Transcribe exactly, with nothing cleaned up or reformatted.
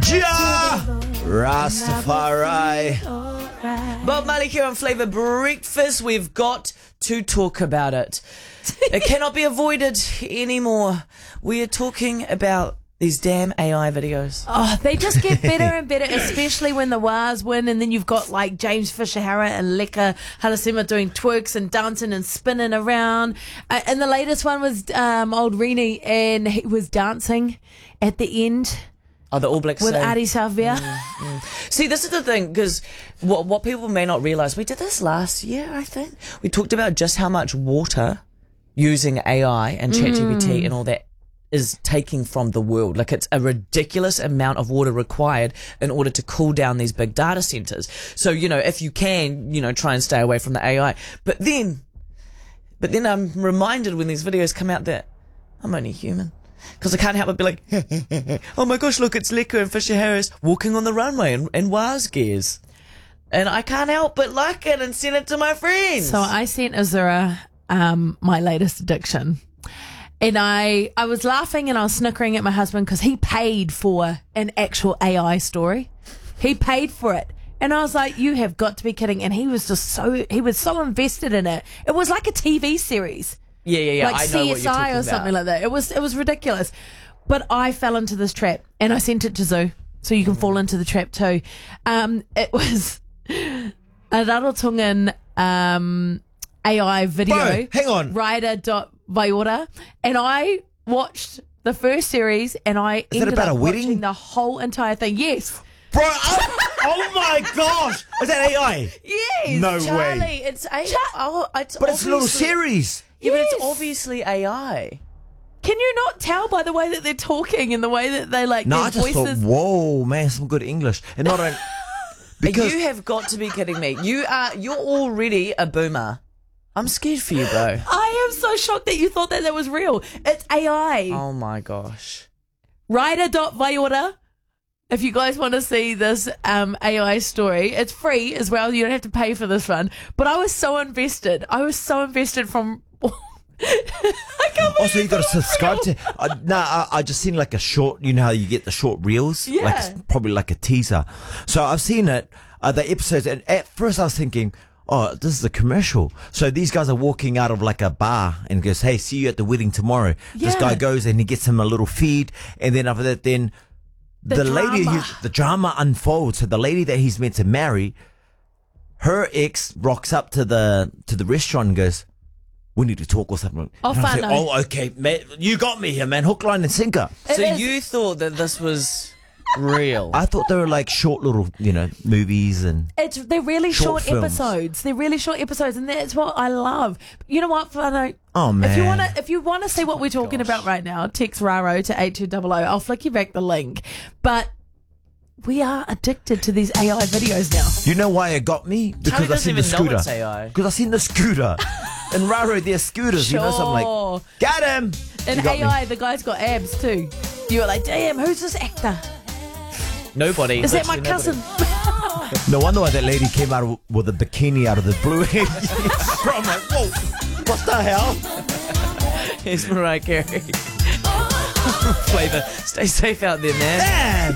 Ja Rastafari. Bob Marley here on Flavour Breakfast. We've got to talk about it. It cannot be avoided anymore. We are talking about these damn A I videos. Oh, they just get better and better, especially when the Wars win, and then you've got like James Fisher-Harris and Leka Halasima doing twerks and dancing and spinning around. Uh, and the latest one was um, old Rini, and he was dancing at the end. Oh, the All Blacks with say. Adi Savia. Mm, mm. See, this is the thing, because what, what people may not realise, we did this last year, I think. We talked about just how much water using A I and ChatGPT mm. and all that is taking from the world. Like, it's a ridiculous amount of water required in order to cool down these big data centres. So, you know, if you can, you know, try and stay away from the A I. But then, but then I'm reminded when these videos come out that I'm only human. Because I can't help but be like, oh my gosh, look, it's Leka and Fisher-Harris walking on the runway in, in Wars gears. And I can't help but like it and send it to my friends. So I sent Azura um, my latest addiction. And I, I was laughing and I was snickering at my husband because he paid for an actual A I story. He paid for it. And I was like, you have got to be kidding. And he was just so, he was so invested in it. It was like a T V series. Yeah, yeah, yeah. Like I know C what S you're I talking or something about. like that. It was it was ridiculous. But I fell into this trap and I sent it to Zoo so you can fall into the trap too. Um, it was a Rarotongan um, A I video. Bro, hang on. Ryder.Vaiora. And I watched the first series and I Is ended that about up a wedding? watching the whole entire thing. Yes. Bro, oh, oh my gosh. Is that A I? Yes. No Charlie, way. it's A I. Oh, it's But it's a little obviously- series. Yeah, but it's Yes. obviously A I. Can you not tell by the way that they're talking and the way that they like No, their I just voices? thought, whoa, man, some good English. And not only... Because... You have got to be kidding me. You are, you're already a boomer. I'm scared for you, bro. I am so shocked that you thought that that was real. It's A I. Oh my gosh. Ryder.Vaiora. If you guys want to see this um, A I story, it's free as well. You don't have to pay for this one. But I was so invested. I was so invested from... I can't Also, you got to believe it was subscribe real. to. Uh, nah, I, I just seen like a short. You know how you get the short reels, Yeah. like it's probably like a teaser. So I've seen it, uh, the episodes, and at first I was thinking, oh, this is a commercial. So these guys are walking out of like a bar and goes, hey, see you at the wedding tomorrow. This Yeah. guy goes and he gets him a little feed, and then after that, then The the, lady, drama. who, the drama unfolds. So the lady that he's meant to marry, her ex rocks up to the to the restaurant and goes, we need to talk or something. Oh, And I was fun, like, no. oh, okay, man, you got me here, man. Hook, line, and sinker. So is. you thought that this was real? I thought they were like short little, you know, movies and. It's they're really Short short, films. episodes. They're really short episodes, and that's what I love. You know what, Fano? Oh, If you man. want to, if you want to see what we're talking about right now, text Raro to eight two double oh. I'll flick you back the link. But we are addicted to these A I videos now. You know why it got me? Because I doesn't seen the even know scooter. it's A I. Because I seen the scooter. And Raro, they're scooters, you know, so I'm Sure. like, got him! And You got A me. I, the guy's got abs too. You were like, damn, who's this actor? Nobody. Is that my Literally cousin? nobody. No wonder why that lady came out with a bikini out of the blue. I'm like, whoa, what the hell? Here's Mariah Carey. Flavour. Stay safe out there, man. Man!